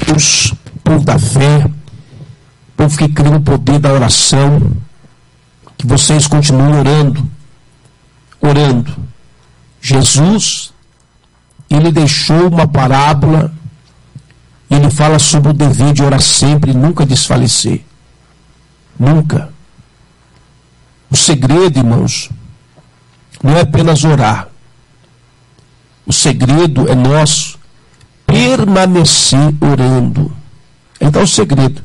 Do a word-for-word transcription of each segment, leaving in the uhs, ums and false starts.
Deus, povo da fé, povo que crê no poder da oração, que vocês continuem orando, orando. Jesus, ele deixou uma parábola, ele fala sobre o dever de orar sempre e nunca desfalecer. Nunca. O segredo, irmãos, não é apenas orar. O segredo é nós permanecer orando. Então o segredo.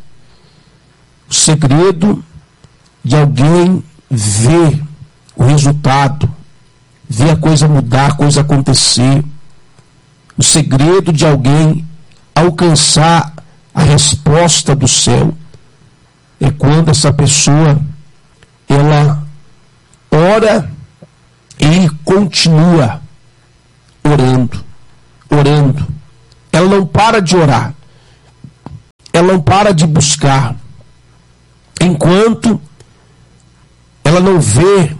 O segredo de alguém ver o resultado, ver a coisa mudar, a coisa acontecer. O segredo de alguém alcançar a resposta do céu é quando essa pessoa ela ora e continua orando, orando. Ela não para de orar, ela não para de buscar, enquanto ela não vê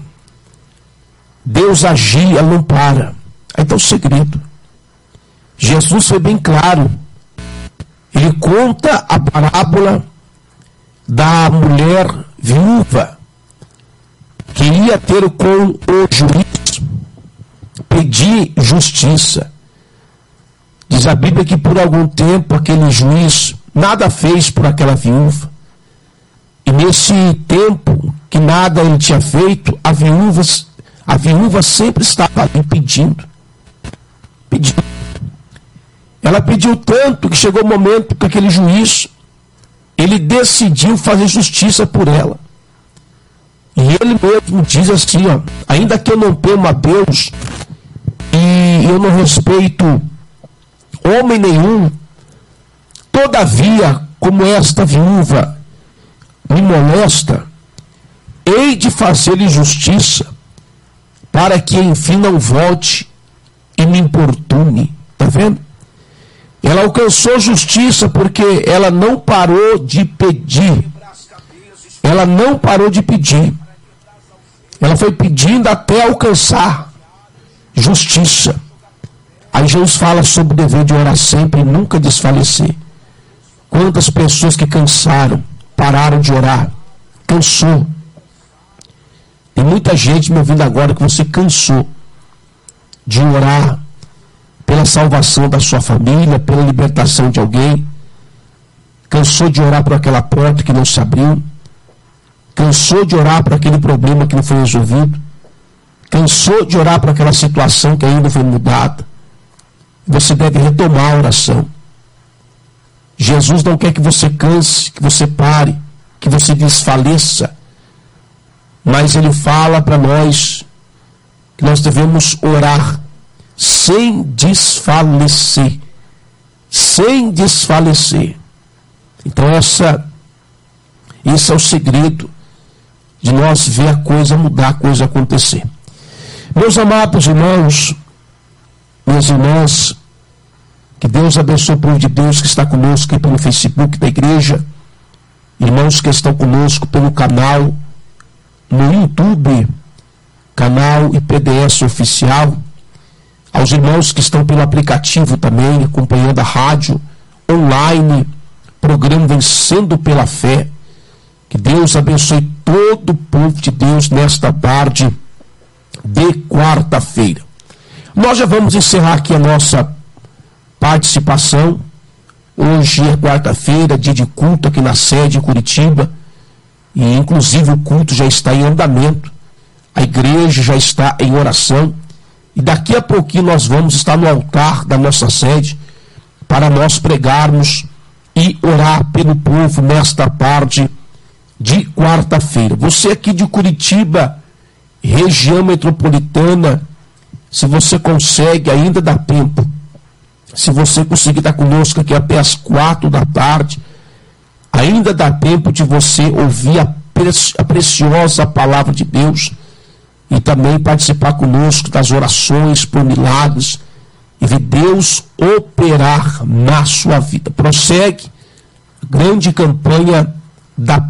Deus agir, ela não para. Aí está o segredo. Jesus foi bem claro. Ele conta a parábola da mulher viúva que ia ter com o juiz pedir justiça. Diz a Bíblia que por algum tempo aquele juiz nada fez por aquela viúva. E nesse tempo que nada ele tinha feito, a viúva, a viúva sempre estava ali pedindo. Pedindo. Ela pediu tanto que chegou o momento que aquele juiz, ele decidiu fazer justiça por ela. E ele mesmo diz assim, ó, ainda que eu não temo a Deus e eu não respeito homem nenhum, todavia, como esta viúva me molesta, hei de fazer-lhe justiça, para que enfim não volte e me importune. Está vendo? Ela alcançou justiça porque ela não parou de pedir. Ela não parou de pedir. Ela foi pedindo até alcançar justiça. Aí Jesus fala sobre o dever de orar sempre e nunca desfalecer. Quantas pessoas que cansaram, pararam de orar, cansou. Tem muita gente me ouvindo agora que você cansou de orar pela salvação da sua família, pela libertação de alguém. Cansou de orar por aquela porta que não se abriu. Cansou de orar por aquele problema que não foi resolvido. Cansou de orar por aquela situação que ainda foi mudada. Você deve retomar a oração. Jesus não quer que você canse, que você pare, que você desfaleça. Mas ele fala para nós que nós devemos orar sem desfalecer. Sem desfalecer. Então essa, esse é o segredo de nós ver a coisa mudar, a coisa acontecer. Meus amados irmãos, minhas irmãs, que Deus abençoe o povo de Deus que está conosco aqui pelo Facebook da igreja, irmãos que estão conosco pelo canal no YouTube, canal I P D S Oficial, aos irmãos que estão pelo aplicativo também, acompanhando a rádio online, programa Vencendo pela Fé. Que Deus abençoe todo o povo de Deus nesta tarde de quarta-feira. Nós já vamos encerrar aqui a nossa participação. Hoje é quarta-feira, dia de culto aqui na sede em Curitiba. E inclusive o culto já está em andamento. A igreja já está em oração. E daqui a pouquinho nós vamos estar no altar da nossa sede para nós pregarmos e orar pelo povo nesta tarde de quarta-feira. Você aqui de Curitiba, região metropolitana, se você consegue, ainda dá tempo. Se você conseguir estar conosco aqui até as quatro da tarde, ainda dá tempo de você ouvir a, preci- a preciosa palavra de Deus e também participar conosco das orações por milagres e ver Deus operar na sua vida. Prossegue a grande campanha da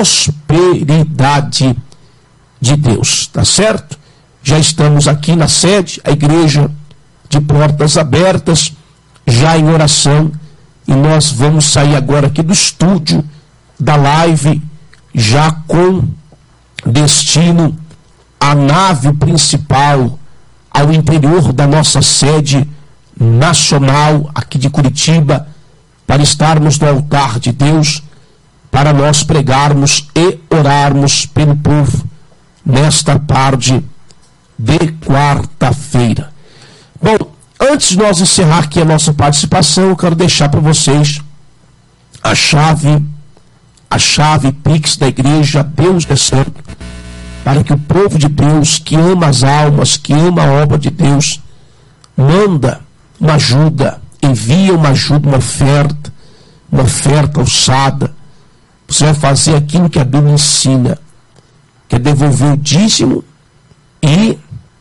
prosperidade de Deus, tá certo? Já estamos aqui na sede, a igreja de portas abertas, já em oração, e nós vamos sair agora aqui do estúdio da live, já com destino à nave principal, ao interior da nossa sede nacional aqui de Curitiba, para estarmos no altar de Deus, para nós pregarmos e orarmos pelo povo nesta tarde de quarta-feira. Bom, antes de nós encerrar aqui a nossa participação, eu quero deixar para vocês a chave, a chave Pix da igreja Deus é Santo, para que o povo de Deus, que ama as almas, que ama a obra de Deus, manda uma ajuda, envia uma ajuda, uma oferta, uma oferta alçada. Você vai fazer aquilo que a Bíblia ensina, que é devolver o dízimo e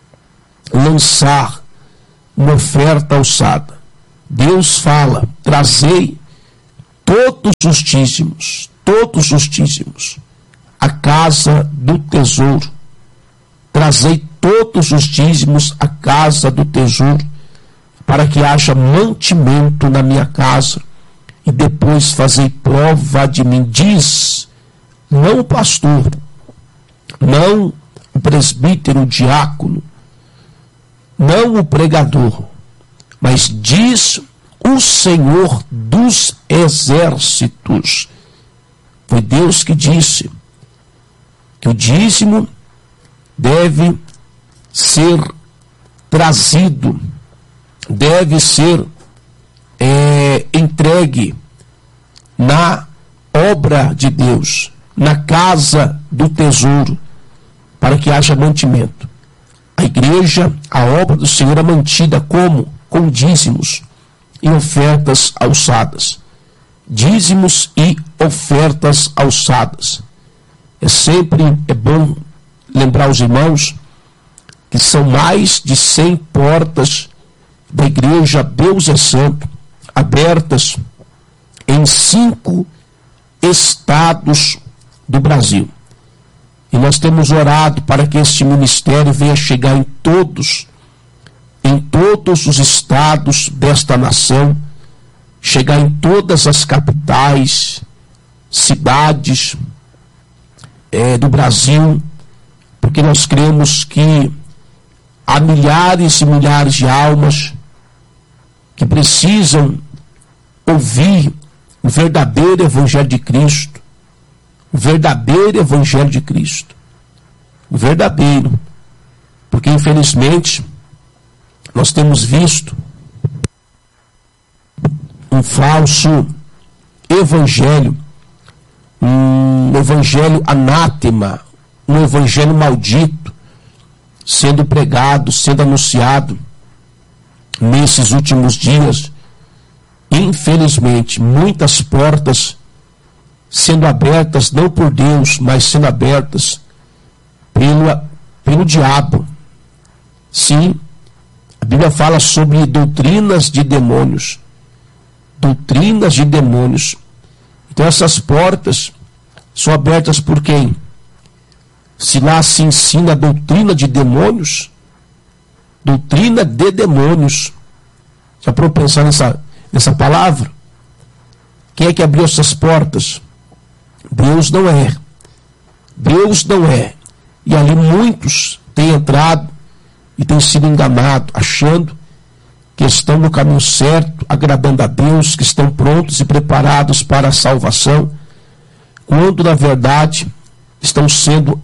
lançar uma oferta alçada. Deus fala: trazei todos os dízimos, todos os dízimos, a casa do tesouro. Trazei todos os dízimos à casa do tesouro, para que haja mantimento na minha casa, e depois fazei prova de mim. Diz, não o pastor, não o presbítero, o diácono, não o pregador, mas diz o Senhor dos exércitos. Foi Deus que disse que o dízimo deve ser trazido, deve ser é, entregue na obra de Deus, na casa do tesouro, para que haja mantimento. A igreja, a obra do Senhor é mantida como? Com dízimos e ofertas alçadas. Dízimos e ofertas alçadas. É sempre é bom lembrar os irmãos que são mais de cem portas da igreja Deus é Santo, abertas em cinco estados do Brasil. E nós temos orado para que este ministério venha chegar em todos, em todos os estados desta nação, chegar em todas as capitais, cidades é, do Brasil, porque nós cremos que há milhares e milhares de almas que precisam ouvir o verdadeiro Evangelho de Cristo, o verdadeiro Evangelho de Cristo, o verdadeiro, porque infelizmente nós temos visto um falso evangelho, um evangelho anátema, um evangelho maldito, sendo pregado, sendo anunciado nesses últimos dias. Infelizmente, muitas portas sendo abertas não por Deus, mas sendo abertas pelo, pelo diabo. Sim, a Bíblia fala sobre doutrinas de demônios. Doutrinas de demônios. Então essas portas são abertas por quem? Se lá se ensina a doutrina de demônios, doutrina de demônios. Já para eu pensar nessa, nessa palavra? Quem é que abriu essas portas? Deus não é. Deus não é. E ali muitos têm entrado e têm sido enganados, achando que estão no caminho certo, agradando a Deus, que estão prontos e preparados para a salvação, quando na verdade estão sendo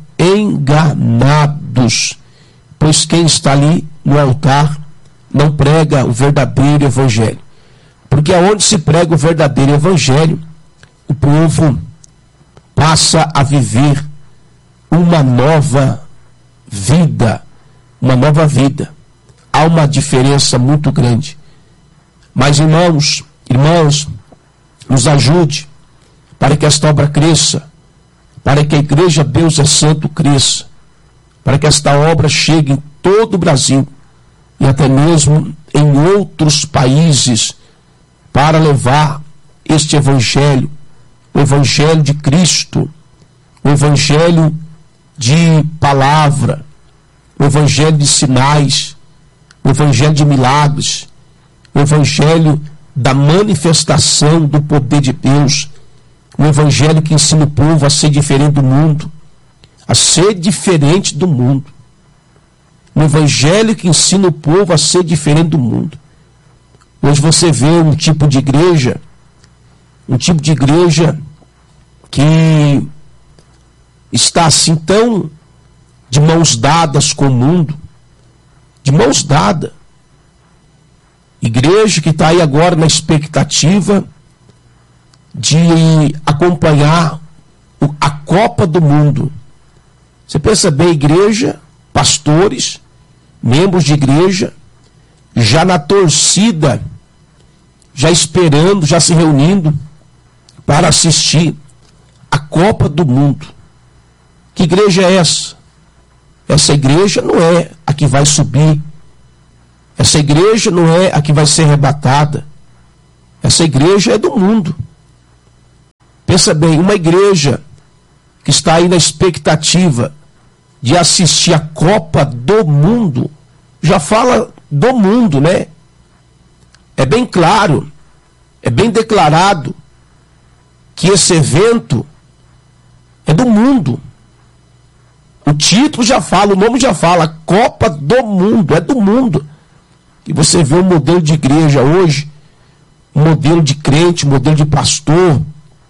enganados, pois quem está ali no altar não prega o verdadeiro evangelho, porque aonde se prega o verdadeiro evangelho, o povo passa a viver uma nova vida, uma nova vida. Há uma diferença muito grande. Mas irmãos, irmãs, nos ajude para que esta obra cresça, para que a igreja Deus é Santo cresça, para que esta obra chegue em todo o Brasil e até mesmo em outros países, para levar este evangelho, o evangelho de Cristo, o evangelho de palavra, o evangelho de sinais, o evangelho de milagres, o evangelho da manifestação do poder de Deus, um evangelho que ensina o povo a ser diferente do mundo, a ser diferente do mundo. Um evangelho que ensina o povo a ser diferente do mundo. Hoje você vê um tipo de igreja, um tipo de igreja que está assim tão de mãos dadas com o mundo, de mãos dadas. Igreja que está aí agora na expectativa de acompanhar a Copa do Mundo. Você pensa bem, igreja, pastores, membros de igreja, já na torcida, já esperando, já se reunindo para assistir a Copa do Mundo. Que igreja é essa? Essa igreja não é a que vai subir. Essa igreja não é a que vai ser arrebatada. Essa igreja é do mundo. Pensa bem, uma igreja que está aí na expectativa de assistir a Copa do Mundo, já fala do mundo, né? É bem claro, é bem declarado que esse evento é do mundo. O título já fala, o nome já fala, Copa do Mundo, é do mundo. E você vê o modelo de igreja hoje, um modelo de crente, um modelo de pastor,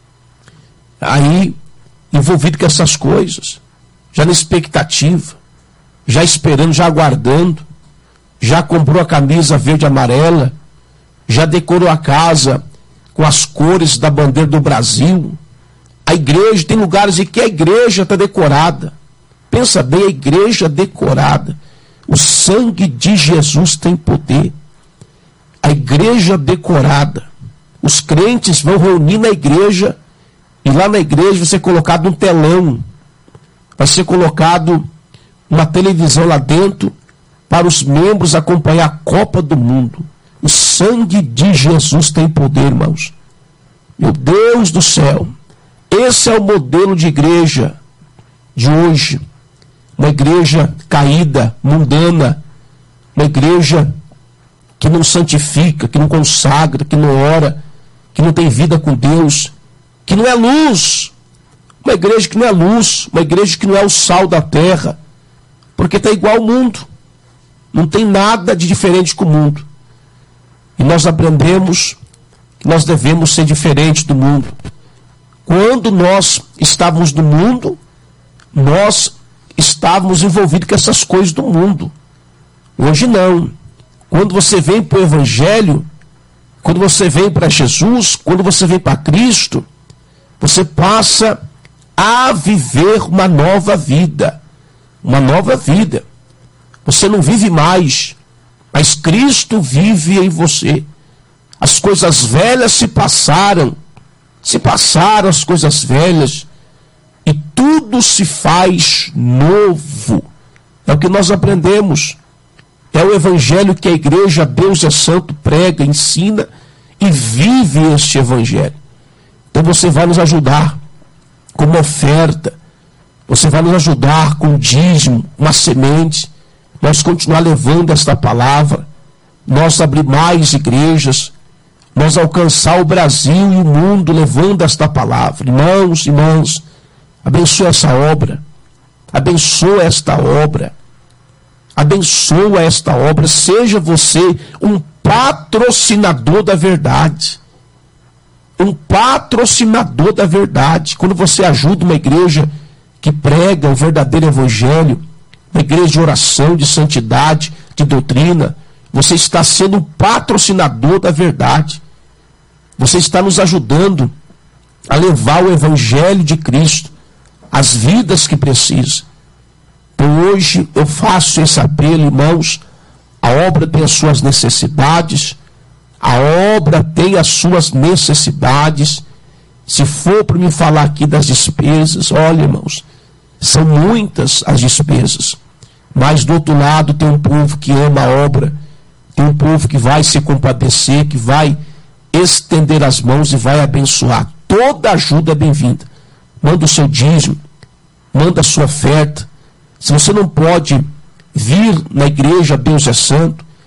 aí envolvido com essas coisas, já na expectativa, já esperando, já aguardando, já comprou a camisa verde e amarela, já decorou a casa com as cores da bandeira do Brasil. A igreja, tem lugares em que a igreja está decorada. Pensa bem, a igreja decorada. O sangue de Jesus tem poder. A igreja decorada. Os crentes vão reunir na igreja, e lá na igreja vai ser colocado um telão, vai ser colocado uma televisão lá dentro para os membros acompanhar a Copa do Mundo. O sangue de Jesus tem poder, irmãos. Meu Deus do céu, esse é o modelo de igreja de hoje. Uma igreja caída, mundana, uma igreja que não santifica, que não consagra, que não ora, que não tem vida com Deus, que não é luz. Uma igreja que não é luz, uma igreja que não é o sal da terra, porque está igual ao mundo. Não tem nada de diferente com o mundo. E nós aprendemos que nós devemos ser diferentes do mundo. Quando nós estávamos no mundo, nós estávamos envolvidos com essas coisas do mundo. Hoje não. Quando você vem para o Evangelho, quando você vem para Jesus, quando você vem para Cristo, você passa a viver uma nova vida. Uma nova vida. Você não vive mais, mas Cristo vive em você. As coisas velhas se passaram, se passaram as coisas velhas, e tudo se faz novo. É o que nós aprendemos. É o evangelho que a igreja Deus é Santo prega, ensina e vive este evangelho. Então você vai nos ajudar com uma oferta, você vai nos ajudar com um dízimo, uma semente, nós continuar levando esta palavra, nós abrir mais igrejas, nós alcançar o Brasil e o mundo levando esta palavra. Irmãos, irmãos, abençoa essa obra, abençoa esta obra, abençoa esta obra, seja você um patrocinador da verdade, um patrocinador da verdade. Quando você ajuda uma igreja que prega o verdadeiro evangelho, uma igreja de oração, de santidade, de doutrina, você está sendo um patrocinador da verdade. Você está nos ajudando a levar o evangelho de Cristo às vidas que precisam. Então hoje eu faço esse apelo, irmãos. A obra tem as suas necessidades, a obra tem as suas necessidades. Se for para me falar aqui das despesas, olha, irmãos, são muitas as despesas, mas do outro lado tem um povo que ama a obra, tem um povo que vai se compadecer, que vai estender as mãos e vai abençoar. Toda ajuda é bem-vinda. Manda o seu dízimo, manda a sua oferta. Se você não pode vir na igreja Deus é Santo,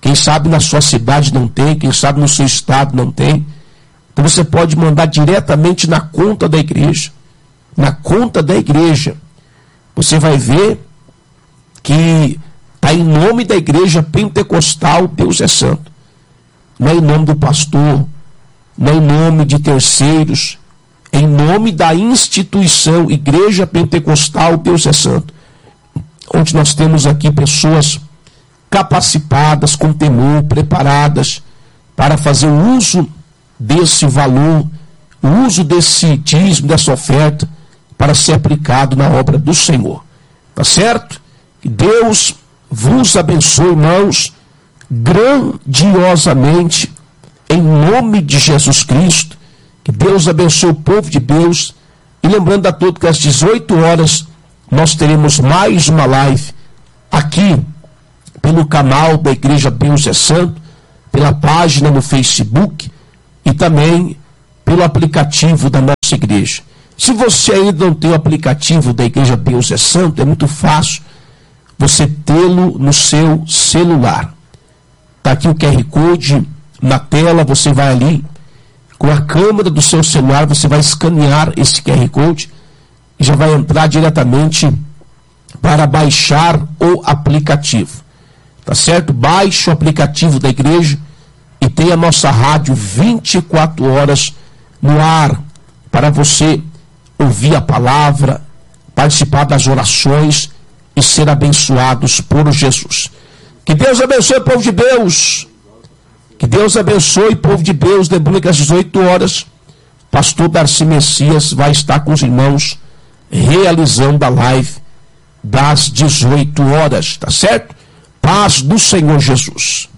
Quem sabe na sua cidade não tem, quem sabe no seu estado não tem. Então você pode mandar diretamente na conta da igreja. Na conta da igreja. Você vai ver que está em nome da igreja pentecostal Deus é Santo. Não é em nome do pastor, não é em nome de terceiros, é em nome da instituição Igreja Pentecostal Deus é Santo. Onde nós temos aqui pessoas capacitadas, com temor, preparadas para fazer o uso desse valor, o uso desse dízimo, dessa oferta, para ser aplicado na obra do Senhor. Tá certo? Que Deus vos abençoe, irmãos, grandiosamente, em nome de Jesus Cristo. Que Deus abençoe o povo de Deus. E lembrando a todos que às dezoito horas nós teremos mais uma live aqui pelo canal da Igreja Deus é Santo, pela página no Facebook e também pelo aplicativo da nossa igreja. Se você ainda não tem o aplicativo da Igreja Deus é Santo, é muito fácil você tê-lo no seu celular. Está aqui o Q R Code na tela, você vai ali, com a câmera do seu celular, você vai escanear esse Q R Code e já vai entrar diretamente para baixar o aplicativo. Tá certo? Baixe o aplicativo da igreja e tem a nossa rádio vinte e quatro horas no ar para você ouvir a palavra, participar das orações e ser abençoados por Jesus. Que Deus abençoe o povo de Deus. Que Deus abençoe o povo de Deus. Lembrando que às dezoito horas, pastor Darcy Messias vai estar com os irmãos realizando a live das dezoito horas. Tá certo? Paz do Senhor Jesus.